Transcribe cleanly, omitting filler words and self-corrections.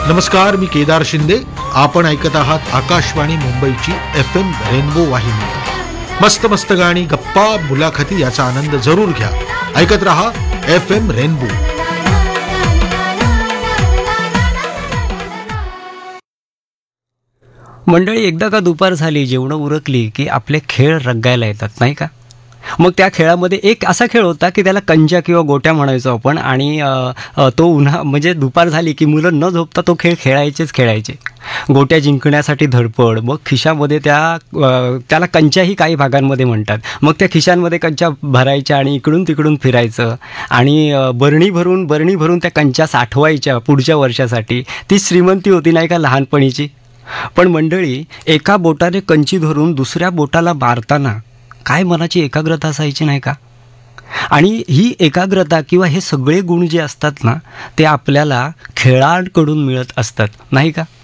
नमस्कार, मी केदार शिंदे. आपण ऐकत आहात आकाशवाणी मुंबईची FM रेनबो वाहिनी. मस्त मस्त गाणी, गप्पा, मुलाखती याचा आनंद जरूर घ्या. ऐकत रहा FM रेनबो. मंडळी, एकदा का दुपार झाली, जेवणं उरकली की आपले खेळ रंगायला येतात, नाही का? मग त्या खेळामध्ये एक असा खेळ होता की त्याला कंजा किंवा गोट्या म्हणायचो आपण. आणि तो म्हणजे दुपार झाली की मुलं न झोपता तो खेळ खेळायचे. गोट्या जिंकण्यासाठी धडपड. मग खिशामध्ये त्याला कंच्याही काही भागांमध्ये म्हणतात. मग त्या खिशांमध्ये कंच्या भरायच्या आणि इकडून तिकडून फिरायचं आणि बरणी भरून त्या कंच्या साठवायच्या पुढच्या वर्षासाठी. ती श्रीमंती होती, नाही का, लहानपणीची. पण मंडळी, एका बोटाने कंची धरून दुसऱ्या बोटाला मारताना काय मनाची एकाग्रता असायची, नाही का? आणि ही एकाग्रता किंवा हे सगळे गुण जे असतात ना, ते आपल्याला खेळांकडून मिळत असतात, नाही का?